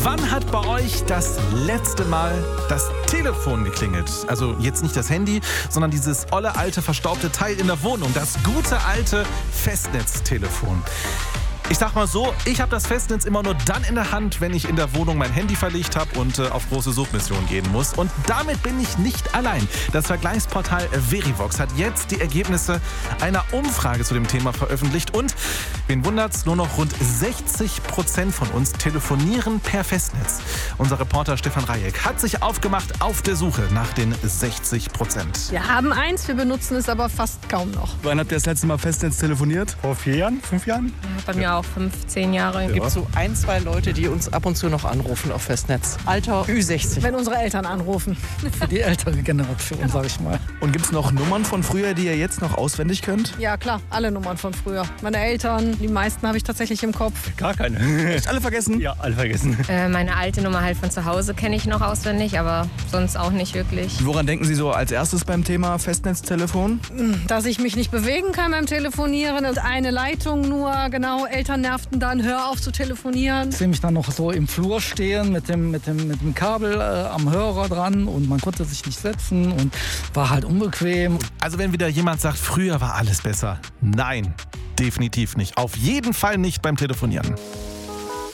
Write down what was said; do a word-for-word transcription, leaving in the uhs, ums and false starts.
Wann hat bei euch das letzte Mal das Telefon geklingelt? Also jetzt nicht das Handy, sondern dieses olle, alte, verstaubte Teil in der Wohnung. Das gute, alte Festnetztelefon. Ich sag mal so, ich habe das Festnetz immer nur dann in der Hand, wenn ich in der Wohnung mein Handy verlegt habe und äh, auf große Suchmissionen gehen muss. Und damit bin ich nicht allein. Das Vergleichsportal Verivox hat jetzt die Ergebnisse einer Umfrage zu dem Thema veröffentlicht. Und, wen wundert's, nur noch rund sechzig Prozent von uns telefonieren per Festnetz. Unser Reporter Stefan Rajek hat sich aufgemacht auf der Suche nach den sechzig Prozent. Wir haben eins, wir benutzen es aber fast kaum noch. Wann habt ihr das letzte Mal Festnetz telefoniert? Vor vier Jahren, fünf Jahren? Ja, bei mir auch fünf, zehn Jahre. Es gibt so ein, zwei Leute, die uns ab und zu noch anrufen auf Festnetz. Alter Ü sechzig. Wenn unsere Eltern anrufen. Für die ältere Generation, sag ich mal. Und gibt es noch Nummern von früher, die ihr jetzt noch auswendig könnt? Ja klar, alle Nummern von früher. Meine Eltern, die meisten habe ich tatsächlich im Kopf. Gar keine. Echt alle vergessen? Ja, alle vergessen. Äh, meine alte Nummer halt von zu Hause kenne ich noch auswendig, aber sonst auch nicht wirklich. Woran denken Sie so als erstes beim Thema Festnetztelefon? Dass ich mich nicht bewegen kann beim Telefonieren und eine Leitung nur, genau, Eltern nervten dann, hör auf zu telefonieren. Ich sehe mich dann noch so im Flur stehen mit dem, mit dem, mit dem Kabel äh, am Hörer dran und man konnte sich nicht setzen und war halt unbequem. Also wenn wieder jemand sagt, früher war alles besser. Nein, definitiv nicht. Auf jeden Fall nicht beim Telefonieren.